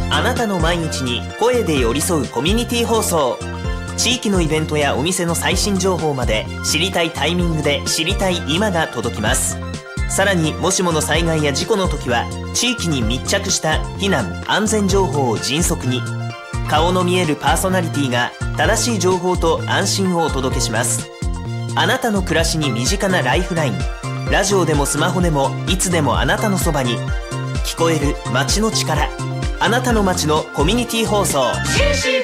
あなたの毎日に声で寄り添うコミュニティ放送。地域のイベントやお店の最新情報まで、知りたいタイミングで知りたい今が届きます。さらに、もしもの災害や事故の時は、地域に密着した避難安全情報を迅速に、顔の見えるパーソナリティが正しい情報と安心をお届けします。あなたの暮らしに身近なライフライン。ラジオでもスマホでもいつでもあなたのそばに。聞こえる街の力。あなたの街のコミュニティ放送。